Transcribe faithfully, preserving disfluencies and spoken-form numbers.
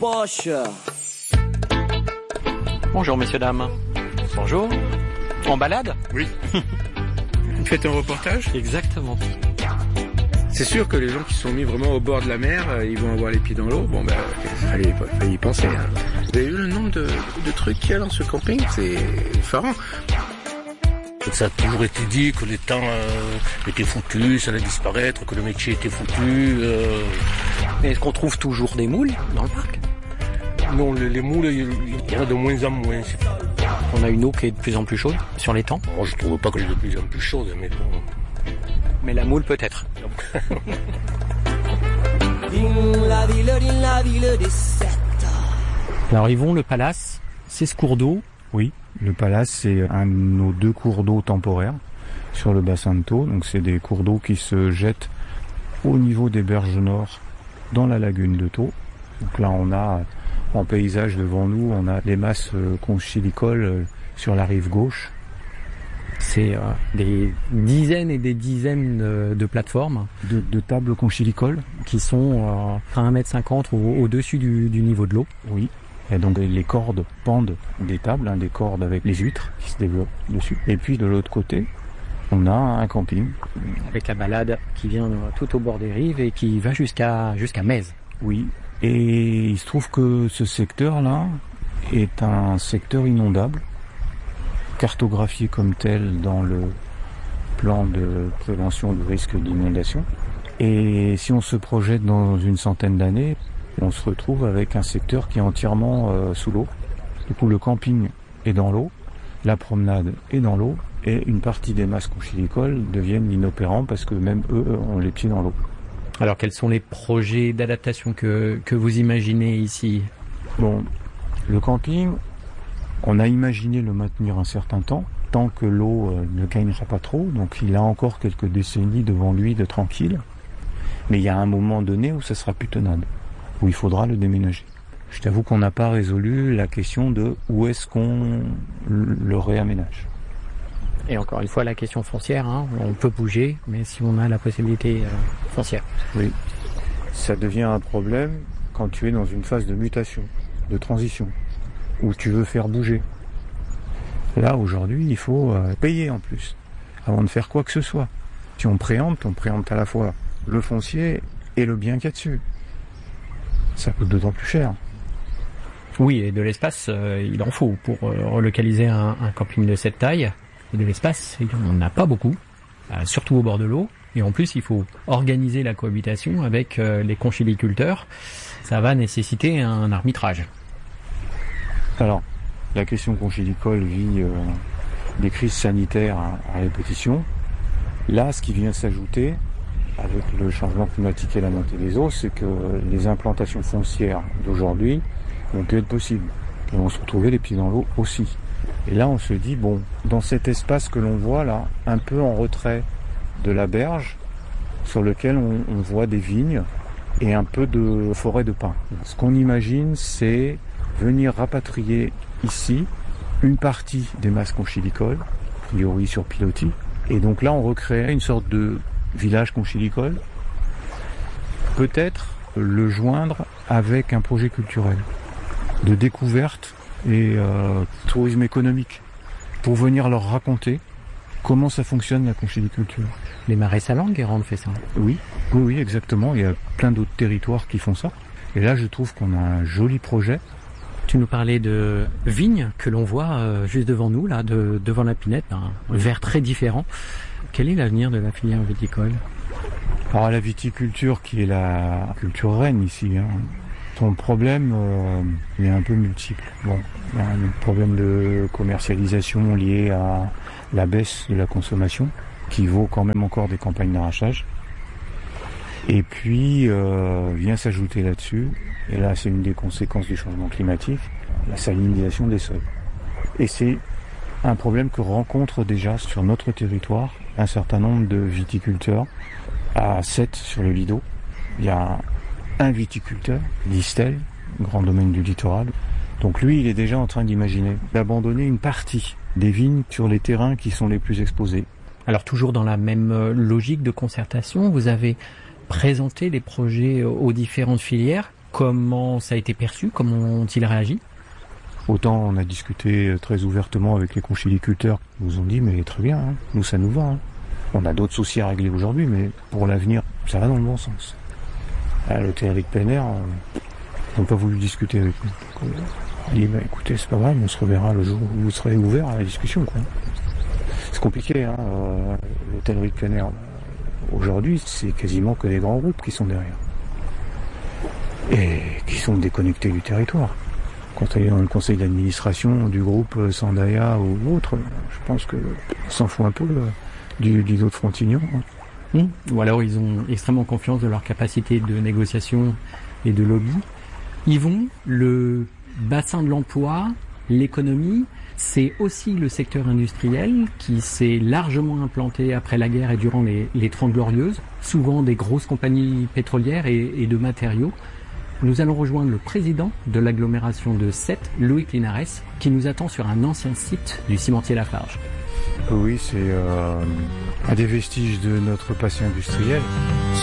poche. Bonjour messieurs, dames. Bonjour. En balade ? Oui. Vous faites un reportage ? Exactement. C'est sûr que les gens qui sont mis vraiment au bord de la mer, ils vont avoir les pieds dans l'eau. Bon ben, il fallait, fallait y penser. Hein. Vous avez vu le nombre de, de trucs qu'il y a dans ce camping ? C'est effarant. Ça a toujours été dit que les temps euh, étaient foutus, ça allait disparaître, que le métier était foutu. Euh... Mais est-ce qu'on trouve toujours des moules dans le parc ? Non, les, les moules, il y en a de moins en moins. On a une eau qui est de plus en plus chaude sur les temps. Moi, je trouve pas que j'ai de plus en plus chaude, mais bon... Mais la moule peut-être. Alors Yvon, le Palace, c'est ce cours d'eau. Oui, le Palace, c'est un de nos deux cours d'eau temporaires sur le bassin de Thau. Donc c'est des cours d'eau qui se jettent au niveau des berges nord dans la lagune de Thau. Donc là on a en paysage devant nous, on a les masses conchilicoles sur la rive gauche. C'est euh, des dizaines et des dizaines de, de plateformes. De, de tables conchilicoles. Qui sont euh, à un mètre cinquante au, au-dessus du, du niveau de l'eau. Oui. Et donc les cordes pendent des tables, hein, des cordes avec les huîtres qui se développent dessus. Et puis de l'autre côté, on a un camping. Avec la balade qui vient tout au bord des rives et qui va jusqu'à jusqu'à Metz. Oui. Et il se trouve que ce secteur-là est un secteur inondable, cartographié comme tel dans le plan de prévention du risque d'inondation. Et si on se projette dans une centaine d'années, on se retrouve avec un secteur qui est entièrement euh, sous l'eau. Du coup, le camping est dans l'eau, la promenade est dans l'eau, et une partie des masses conchilicoles deviennent inopérants parce que même eux ont les pieds dans l'eau. Alors, quels sont les projets d'adaptation que, que vous imaginez ici ? Bon, le camping, on a imaginé le maintenir un certain temps, tant que l'eau euh, ne gagnera pas trop, donc il a encore quelques décennies devant lui de tranquille. Mais il y a un moment donné où ça sera plus tenable, où il faudra le déménager. Je t'avoue qu'on n'a pas résolu la question de où est-ce qu'on le réaménage. Et encore une fois, la question foncière, hein, on peut bouger, mais si on a la possibilité euh, foncière. Oui, ça devient un problème quand tu es dans une phase de mutation, de transition, où tu veux faire bouger. Là, aujourd'hui, il faut euh, payer en plus, avant de faire quoi que ce soit. Si on préempte, on préempte à la fois le foncier et le bien qu'il y a dessus. Ça coûte d'autant plus cher. Oui, et de l'espace, euh, il en faut pour euh, relocaliser un, un camping de cette taille. Et de l'espace, on n'a pas beaucoup, euh, surtout au bord de l'eau. Et en plus, il faut organiser la cohabitation avec euh, les conchiliculteurs. Ça va nécessiter un arbitrage. Alors, la question conchilicole vit euh, des crises sanitaires à, à répétition. Là, ce qui vient s'ajouter, avec le changement climatique et la montée des eaux, c'est que les implantations foncières d'aujourd'hui vont plus être possibles. Et vont se retrouver les pieds dans l'eau aussi. Et là, on se dit, bon, dans cet espace que l'on voit là, un peu en retrait de la berge, sur lequel on, on voit des vignes et un peu de forêt de pins. Ce qu'on imagine, c'est venir rapatrier ici une partie des masses conchilicoles, a priori sur pilotis. Et donc là, on recréerait une sorte de village conchilicole. Peut-être le joindre avec un projet culturel de découverte et euh, tourisme économique pour venir leur raconter comment ça fonctionne la conchiliculture. Les marais salants, Guérande fait ça. Oui, oui, oui, exactement. Il y a plein d'autres territoires qui font ça. Et là, je trouve qu'on a un joli projet. Tu nous parlais de vignes que l'on voit euh, juste devant nous, là, de, devant la Pinette, un vert très différent. Quel est l'avenir de la filière viticole ? Alors la viticulture qui est la culture reine ici, hein. Ton problème euh, il est un peu multiple. Bon, il y a un problème de commercialisation lié à la baisse de la consommation, qui vaut quand même encore des campagnes d'arrachage. Et puis euh, vient s'ajouter là-dessus, et là c'est une des conséquences du changement climatique, la salinisation des sols. Et c'est un problème que rencontre déjà sur notre territoire un certain nombre de viticulteurs. À Sète, sur le Lido, il y a un viticulteur, Distel, grand domaine du littoral. Donc lui, il est déjà en train d'imaginer d'abandonner une partie des vignes sur les terrains qui sont les plus exposés. Alors toujours dans la même logique de concertation, vous avez présenté les projets aux différentes filières. Comment ça a été perçu? Comment ont-ils réagi? Autant on a discuté très ouvertement avec les conchyliculteurs qui nous ont dit mais très bien, hein, nous ça nous va. Hein. On a d'autres soucis à régler aujourd'hui, mais pour l'avenir, ça va dans le bon sens. À l'hôtellerie de plein air, ils n'ont pas voulu discuter avec nous. On a dit bah, écoutez, c'est pas grave, on se reverra le jour où vous serez ouvert à la discussion. Quoi. C'est compliqué, hein, euh, l'hôtellerie de plein air. Aujourd'hui, c'est quasiment que les grands groupes qui sont derrière. Et qui sont déconnectés du territoire. Quand on est dans le conseil d'administration du groupe Sandaya ou autre, je pense que on s'en fout un peu euh, du, du lot de Frontignan. Hein. Mmh. Ou alors ils ont extrêmement confiance de leur capacité de négociation et de lobby. Yvon, le bassin de l'emploi, l'économie, c'est aussi le secteur industriel qui s'est largement implanté après la guerre et durant les, les Trente Glorieuses, souvent des grosses compagnies pétrolières et, et de matériaux. Nous allons rejoindre le président de l'agglomération de Sète, Loïc Linares, qui nous attend sur un ancien site du cimentier Lafarge. Oui, c'est euh, un des vestiges de notre passé industriel.